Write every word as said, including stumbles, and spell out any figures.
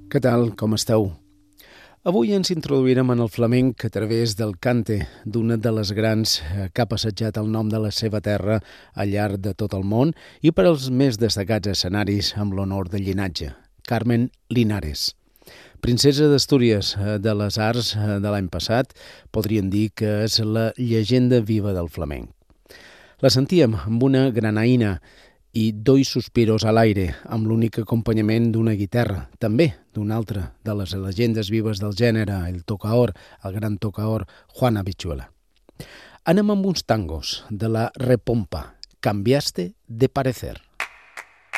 Què tal, com esteu? Avui ens introduirem en el flamenc a través del cante d'una de les grans que ha passejat el nom de la seva terra al llarg de tot el món i per als més destacats escenaris amb l'honor de llinatge, Carmen Linares. Princesa d'Astúries de les Arts de l'any passat, podríem dir que és la llegenda viva del flamenc. La sentíem amb una granaïna i Dos suspiros a l'aire, amb l'únic acompanyament d'una guitarra, també d'una altra de les llegendes vives del gènere, el tocaor, el gran tocaor Juan Habichuela. Anem amb uns tangos de la Repompa, Cambiaste de parecer.